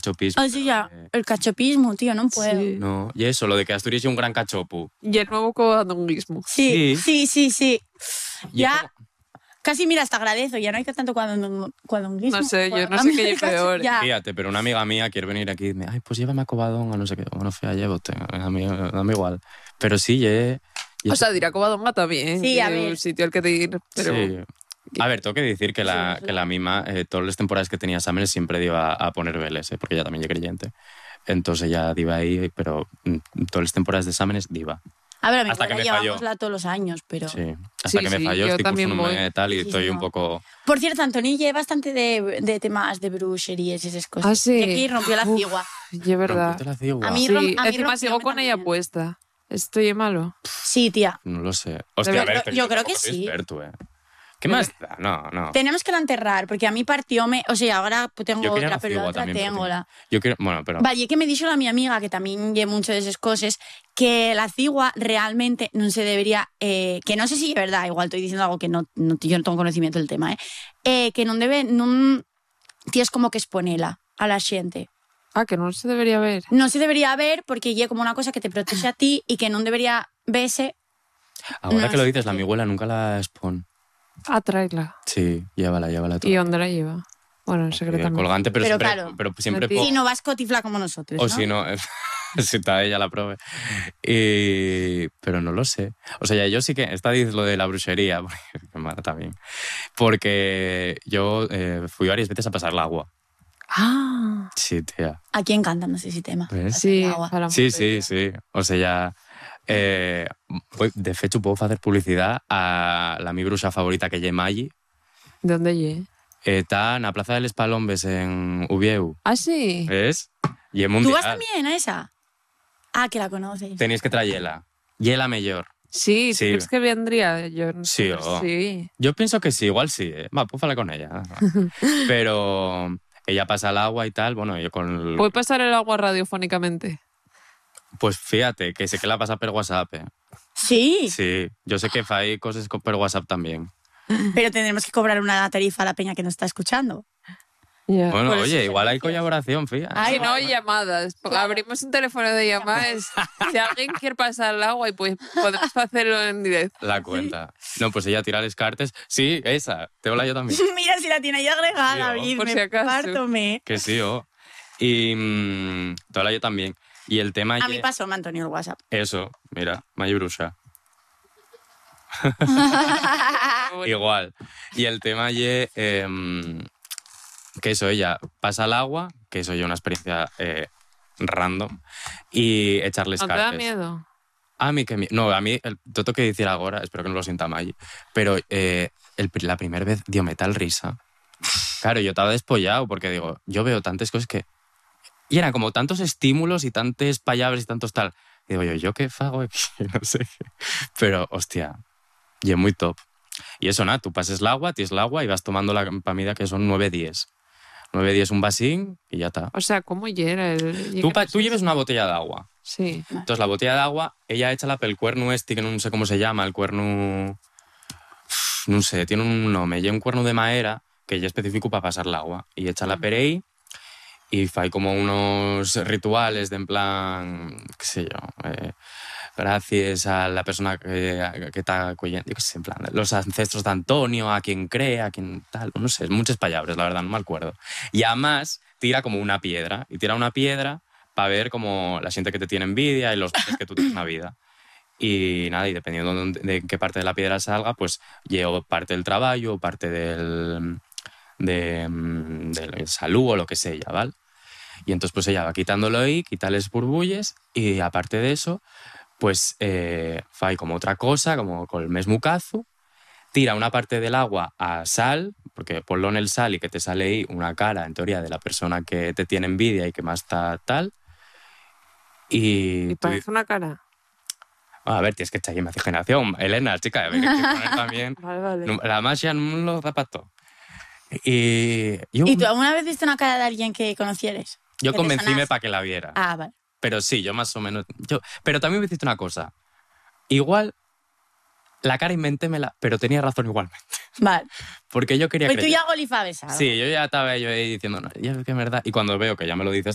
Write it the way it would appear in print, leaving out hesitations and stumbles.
cachopismo. O sea, el cachopismo, tío, no puedo. Sí. No, y eso, lo de que Asturias es un gran cachopo. Y el nuevo covadonguismo. Sí. Y Ya, es como- casi mira, hasta agradezco, ya no hay tanto cuadonguismo. No sé, yo no sé qué hay peor. Ya. Fíjate, pero una amiga mía quiere venir aquí y me ay, pues llévame a Covadonga, no sé qué. Bueno, fea, llévote, a mí igual. Pero sí, O sea, dirá Covadonga también. Sí, que a es ver. un sitio al que ir, pero... Sí. A ver, tengo que decir que la mima, todas las temporadas que tenía exámenes siempre iba a poner veles, porque ella también es creyente. Entonces ya iba ahí, pero todas las temporadas de exámenes diva. A ver, a mi Hasta que abuela me falló. llevámosla todos los años, pero... Sí, hasta Sí, que me sí, falló, yo estoy también curso voy. y tal, y Sí, estoy sí, un no. poco... Por cierto, Antoni lleva bastante de temas de brujerías y esas cosas. Ah, sí. Y aquí rompió la Uf, cigua. Y es verdad. Rompiste la cigua. A mí- Sí, a mí encima sigo rompióme con ella también. puesta. ¿Estoy malo? Sí, tía. No lo sé. Hostia, a ver, yo creo que tampoco soy sí. experto, ¿Qué más da? No. Tenemos que la enterrar, porque a mí partióme... O sea, ahora pues tengo Yo quería otra, la pero la cigua otra también. tengo la... Yo quiero... Bueno, pero... Vale, que me dijo la mi amiga, que también lleva mucho de esas cosas, que la cigua realmente no se debería... que no sé si es verdad, igual estoy diciendo algo que yo no tengo conocimiento del tema, que no debe... No, tienes como que exponerla a la gente. Ah, que no se debería ver. No se debería ver porque es como una cosa que te protege a ti y que no debería verse. Ahora no que lo sé dices, la qué. mi abuela nunca la expone. Ah, tráela. Sí, llévala tú. ¿Y dónde la lleva? Bueno, en El secretamente. colgante, pero, Pero siempre, claro. pero siempre Sí, Si no vas cotifla como nosotros, O ¿no? si no, si está ella la pruebe. Pero no lo sé. O sea, yo sí que... Esta dice lo de la brujería, porque me mata también. Porque yo fui varias veces a pasar el agua. Ah, Sí, tía. ¿A quién cantan? No sé si tema. ¿Ves? sí, El agua. para Sí. O sea, ya... de hecho, puedo hacer publicidad a la mi bruxa favorita, que es Maggi. ¿De dónde llegué? Está en la Plaza de los Palombes, en Ubieu. Ah, sí. ¿Ves? Y es ¿Tú mundial. vas también a esa? Ah, que la conoces. Tenéis que traerla. Hiela mejor. Sí, ¿tú Sí. crees que vendría? Yo no Sí, sé, oh. sí. Yo pienso que sí, igual sí. Va, pues habla con ella. Pero ella pasa el agua y tal. Bueno, yo con... ¿Puedo pasar el agua radiofónicamente? Pues fíjate, que sé que la pasa por WhatsApp. Sí, Sí, yo sé que hay cosas por WhatsApp también. pero tendremos que cobrar una tarifa a la peña que nos está escuchando. Ya. Bueno, Por oye, esos igual hay servicios. colaboración, fíjate. Ay, Si no, llamadas. Abrimos un teléfono de llamadas. Si alguien quiere pasar el agua, y pues podemos hacerlo en directo. La cuenta. No, pues ella tira las cartas. Sí, esa. Te hola yo también. Mira, si la tiene ahí agregada, Sí, David, por me si acaso. pártome. Que sí, oh. Y te hola yo también. Y el tema... A mí pasó, me Antonio el WhatsApp. Eso, mira, Maggi Bruxa. Igual. Y el tema ye, que eso, ella pasa el agua, que eso ya una experiencia random, y echarles ¿No te da cartas. miedo? A mí que... No, a mí, todo que decir ahora, espero que no lo sienta Maggi, pero la primera vez dio tal risa. Claro, yo estaba despollado porque digo, yo veo tantas cosas que... Y eran como tantos estímulos y tantas palabras y tantos tal. Y digo yo qué fago aquí, no sé qué. Pero, hostia, y es muy top. Y eso, nada, tú pases el agua, tienes el agua y vas tomando la medida que son 9-10. 9-10 un vasín y ya está. O sea, ¿cómo hiera el...? Tú lleves una botella de agua. Sí. Entonces la botella de agua, ella echa la pel cuerno que no sé cómo se llama, el cuerno... No sé, tiene un nombre. Y un cuerno de madera que ya es específico para pasar el agua. Y echa la per ahí y fai como unos rituales de en plan, qué sé yo, gracias a la persona que está cogiendo, yo qué sé, en plan, los ancestros de Antonio, a quien cree, a quien tal, no sé, muchas palabras, la verdad, no me acuerdo. Y además tira como una piedra, y tira una piedra para ver como la gente que te tiene envidia y los veces que tú tienes una vida. Y nada, y dependiendo de qué parte de la piedra salga, pues llevo parte del trabajo, parte del salud o lo que sea, ¿vale? Y entonces pues ella va quitándolo ahí, quita las burbulles y aparte de eso, pues fai como otra cosa, como con el mismo cazo, tira una parte del agua a sal, porque ponlo en el sal y que te sale ahí una cara, en teoría, de la persona que te tiene envidia y que más está tal. Y Y tú parece una cara. a ver, tienes que echar imaginación. Elena, chica, hay que poner también... Vale, vale. La magia no lo zapatos. Y ¿Y tú alguna vez viste una cara de alguien que conocieres? yo que te convencíme sonase? para que la viera. Ah, vale. Pero sí, yo más o menos... Pero también me hiciste una cosa. Igual, la cara inventémela, pero tenía razón igualmente. Vale. Porque yo quería Pues tú creer. ya golifabes algo. Sí, yo ya estaba ahí diciendo, no, ya veo que es verdad. Y cuando veo que ya me lo dices